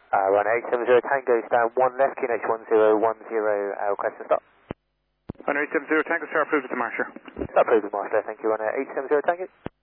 Runway 870 Tango, stand 1 left, QNH 1010, request to stop. Runway 870 Tango, sir, approved with the marsher. Approved with master, thank you. Runway 870 Tango.